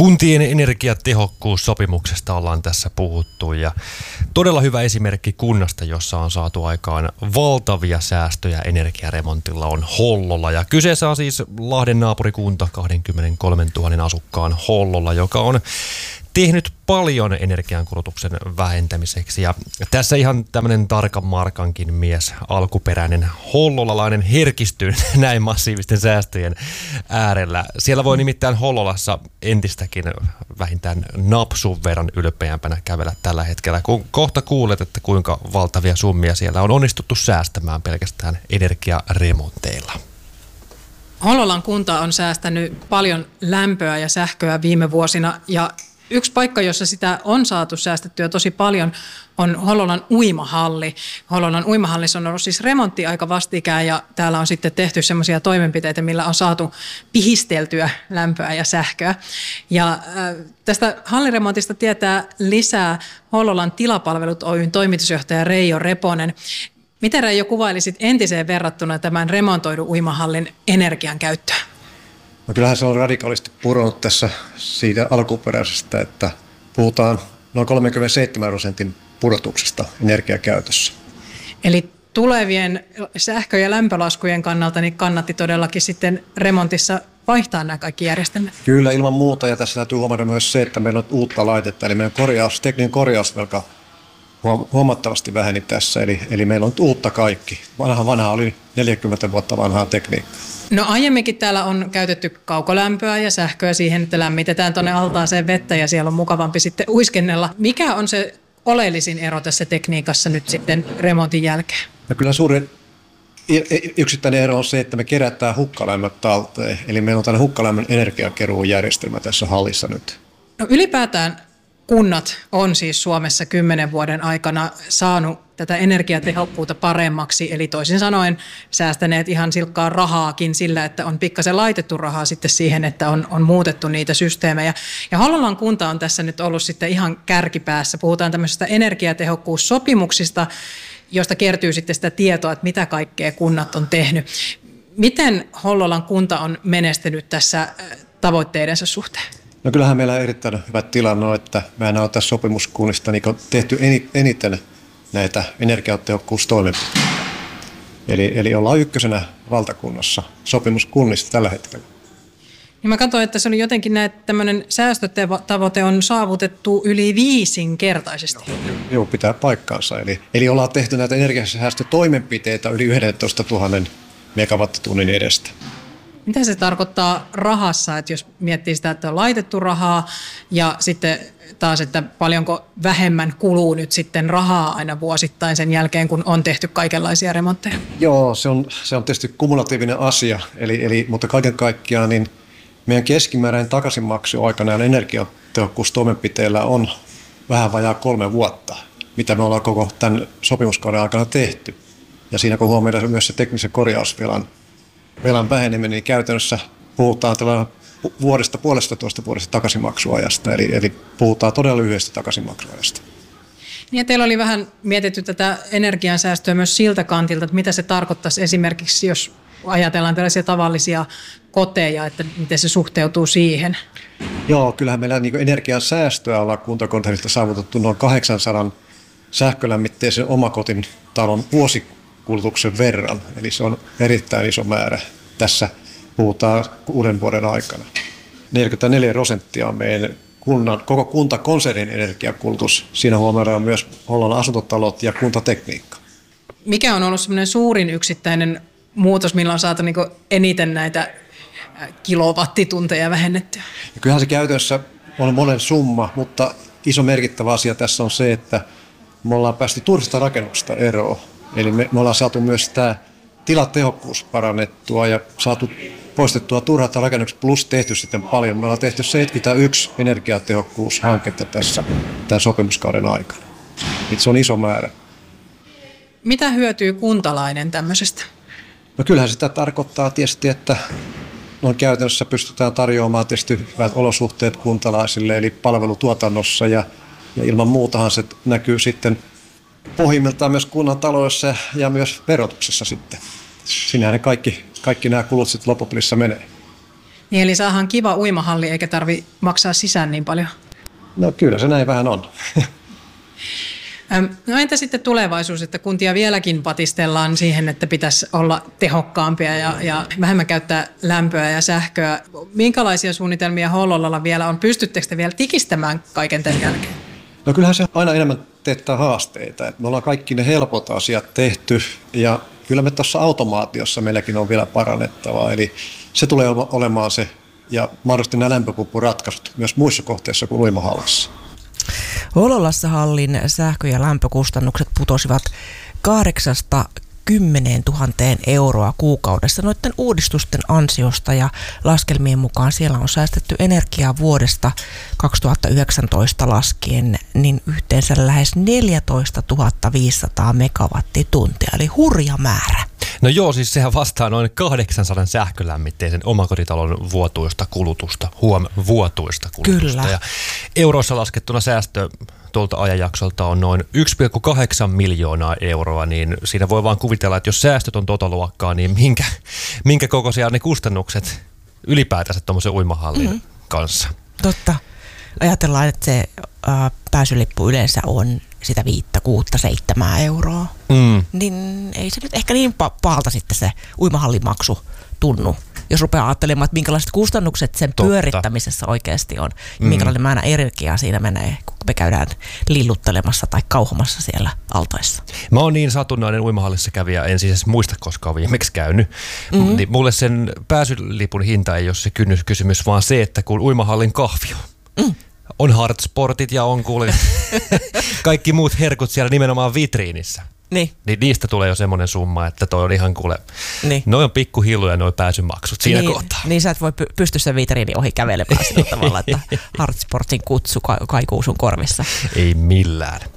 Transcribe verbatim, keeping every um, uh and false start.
Kuntien energiatehokkuussopimuksesta ollaan tässä puhuttu ja todella hyvä esimerkki kunnasta, jossa on saatu aikaan valtavia säästöjä energiaremontilla on Hollola. Ja kyseessä on siis Lahden naapurikunta kaksikymmentäkolmetuhatta asukkaan Hollola, joka on tehnyt paljon energiankulutuksen vähentämiseksi. Ja tässä ihan tämmöinen tarkan markankin mies, alkuperäinen hollolalainen herkistyy näin massiivisten säästöjen äärellä. Siellä voi nimittäin Hollolassa entistäkin vähintään napsun verran ylpeämpänä kävellä tällä hetkellä, kun kohta kuulet, että kuinka valtavia summia siellä on onnistuttu säästämään pelkästään energiaremonteilla. Hollolan kunta on säästänyt paljon lämpöä ja sähköä viime vuosina ja yksi paikka, jossa sitä on saatu säästettyä tosi paljon, on Hollolan uimahalli. Hollolan uimahallissa on ollut siis remontti aika vastikään ja täällä on sitten tehty semmoisia toimenpiteitä, millä on saatu pihisteltyä lämpöä ja sähköä. Ja äh, tästä halliremontista tietää lisää Hollolan tilapalvelut Oy:n toimitusjohtaja Reijo Reponen. Miten Reijo kuvailisit entiseen verrattuna tämän remontoidun uimahallin energian käyttöä? No kyllähän se on radikaalisti pudonnut tässä siitä alkuperäisestä, että puhutaan noin kolmekymmentäseitsemän prosentin pudotuksesta energiakäytössä. Eli tulevien sähkö- ja lämpölaskujen kannalta niin kannatti todellakin sitten remontissa vaihtaa nämä kaikki järjestelmät? Kyllä, ilman muuta. Ja tässä täytyy huomata myös se, että meillä on uutta laitetta, eli meidän korjaus, tekninen korjausvelka huomattavasti väheni tässä, eli, eli meillä on uutta kaikki. Vanha, vanha oli neljäkymmentä vuotta vanhaa tekniikkaa. No aiemminkin täällä on käytetty kaukolämpöä ja sähköä siihen, että lämmitetään tuonne altaaseen vettä ja siellä on mukavampi sitten uiskennella. Mikä on se oleellisin ero tässä tekniikassa nyt sitten remontin jälkeen? No kyllä suurin yksittäinen ero on se, että me kerätään hukkalämmöt talteen. Eli meillä on tällainen hukkalämmön energiakeruujärjestelmä tässä hallissa nyt. No ylipäätään kunnat on siis Suomessa kymmenen vuoden aikana saanut tätä energiatehokkuutta paremmaksi, eli toisin sanoen säästäneet ihan silkkaa rahaakin sillä, että on pikkasen laitettu rahaa sitten siihen, että on, on muutettu niitä systeemejä. Ja Hollolan kunta on tässä nyt ollut sitten ihan kärkipäässä. Puhutaan tämmöisestä energiatehokkuussopimuksista, josta kertyy sitten sitä tietoa, että mitä kaikkea kunnat on tehnyt. Miten Hollolan kunta on menestynyt tässä tavoitteidensa suhteen? No kyllähän meillä on erittäin hyvä tilanne, että mehän on tässä sopimuskunnista niin tehty eniten näitä energiatehokkuustoimenpiteitä. Eli, eli ollaan ykkösenä valtakunnassa sopimuskunnista tällä hetkellä. Niin mä katsoin, että se oli jotenkin näin, että tämmöinen säästötavoite on saavutettu yli viisinkertaisesti. Joo, joo pitää paikkaansa. Eli, eli ollaan tehty näitä energiasäästötoimenpiteitä yli yksitoistatuhatta megawattitunnin edestä. Mitä se tarkoittaa rahassa, että jos miettii sitä, että on laitettu rahaa ja sitten taas, että paljonko vähemmän kuluu nyt sitten rahaa aina vuosittain sen jälkeen, kun on tehty kaikenlaisia remontteja? Joo, se on, se on tietysti kumulatiivinen asia, eli, eli, mutta kaiken kaikkiaan niin meidän keskimääräinen takaisinmaksu aikana ja energiatehokkuustoimenpiteillä on vähän vajaa kolme vuotta, mitä me ollaan koko tämän sopimuskauden aikana tehty. Ja siinä kun huomioidaan myös se teknisen korjausvelan velan väheneminen, niin käytännössä puhutaan vuodesta puolesta toista vuodesta takaisinmaksuajasta, eli, eli puhutaan todella lyhyestä takaisinmaksuajasta. Niin ja teillä oli vähän mietitty tätä energiansäästöä myös siltä kantilta, että mitä se tarkoittaisi esimerkiksi, jos ajatellaan tällaisia tavallisia koteja, että miten se suhteutuu siihen? Joo, kyllähän meillä niin energiansäästöä ollaan kuntakonsernista saavutettu noin kahdeksansadan sähkölämmitteisen omakotin talon vuosikulutuksen verran, eli se on erittäin iso määrä. Tässä puhutaan kuuden vuoden aikana. neljäkymmentäneljä prosenttia on meidän kunnan, koko kuntakonsernin energiakulutus. Siinä huomioidaan myös Hollolan asuntotalot ja kuntatekniikka. Mikä on ollut semmoinen suurin yksittäinen muutos, millä on saatu niin kuin eniten näitä kilowattitunteja vähennettyä? Ja kyllähän se käytössä on monen summa, mutta iso merkittävä asia tässä on se, että me ollaan päästy turhista rakennuksista eroon. Eli me, me ollaan saatu myös tämä tilatehokkuus parannettua ja saatu poistettua turhat rakennukset plus tehty sitten paljon. Me ollaan tehty seitsemänkymmentäyksi energiatehokkuushanketta tässä tämän sopimuskauden aikana. Se on iso määrä. Mitä hyötyy kuntalainen tämmöisestä? No kyllähän sitä tarkoittaa tietysti, että noin käytännössä pystytään tarjoamaan tietysti hyvät olosuhteet kuntalaisille, eli palvelutuotannossa ja, ja ilman muutahan se näkyy sitten pohjimmiltaan myös kunnan taloudessa ja myös verotuksessa sitten. Sinähän ne kaikki, kaikki nämä kulut sitten loppupelissä menee. Niin, eli saadaan kiva uimahalli eikä tarvi maksaa sisään niin paljon. No kyllä se näin vähän on. No entä sitten tulevaisuus, että kuntia vieläkin patistellaan siihen, että pitäisi olla tehokkaampia ja, ja vähemmän käyttää lämpöä ja sähköä. Minkälaisia suunnitelmia Hollolalla vielä on? Pystyttekö te vielä tikistämään kaiken tämän jälkeen? No kyllähän se aina enemmän teettää haasteita. Me ollaan kaikki ne helpot asiat tehty ja kyllä me tuossa automaatiossa meilläkin on vielä parannettavaa. Eli se tulee olemaan se ja mahdollisesti nämä lämpöpumppuratkaisut myös muissa kohteissa kuin uimahallissa. Hollolassa hallin sähkö- ja lämpökustannukset putosivat kahdeksasta kymmeneen tuhanteen euroa kuukaudessa noiden uudistusten ansiosta ja laskelmien mukaan siellä on säästetty energiaa vuodesta kaksituhattayhdeksäntoista laskien niin yhteensä lähes neljätoistatuhatta viisisataa megawattituntia, eli hurja määrä. No joo, siis sehän vastaa noin kahdeksansadan sähkölämmitteisen omakotitalon vuotuista kulutusta, huom, vuotuista kulutusta. Kyllä. Ja euroissa laskettuna säästö tuolta ajanjaksolta on noin yksi pilkku kahdeksan miljoonaa euroa, niin siinä voi vaan kuvitella, että jos säästöt on tota luokkaa, niin minkä, minkä kokoisia ne kustannukset ylipäätänsä tuommoisen uimahallin mm-hmm. kanssa. Totta. Ajatellaan, että se äh, pääsylippu yleensä on sitä viittä, kuutta, seitsemää euroa. Mm. Niin ei se nyt ehkä niin pa- pahalta sitten se uimahallimaksu tunnu. Jos rupeaa ajattelemaan, että minkälaiset kustannukset sen Totta. pyörittämisessä oikeasti on. Ja mm. minkälainen määrä energiaa siinä menee, kun me käydään lilluttelemassa tai kauhomassa siellä altaissa. Mä oon niin satunnainen uimahallissa kävijä, en siis muista koskaan viimeksi käynyt. Mm-hmm. Niin mulle sen pääsylipun hinta ei ole se kysymys, vaan se, että kun uimahallin kahvi on. Mm. On hardsportit ja on kuule kaikki muut herkut siellä nimenomaan vitriinissä. Niin. Niin niistä tulee jo semmoinen summa, että toi on ihan kuule, niin. Noi on pikkuhilluja noi pääsymaksut siinä niin, kohtaa. Niin sä et voi py- pysty sen vitriinin ohi kävelemään sillä tavalla, että hardsportin kutsu kaikuu sun korvissa. Ei millään.